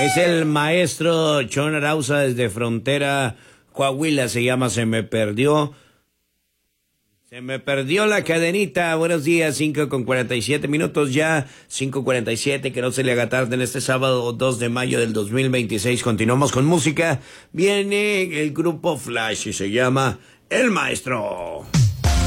Es el maestro Chon Arauza desde Frontera, Coahuila, se llama Se me perdió. Se me perdió la cadenita. Buenos días, 5:47 ya, 5:47, que no se le haga tarde en este sábado 2 de mayo del 2026. Continuamos con música. Viene el grupo Flash y se llama El Maestro.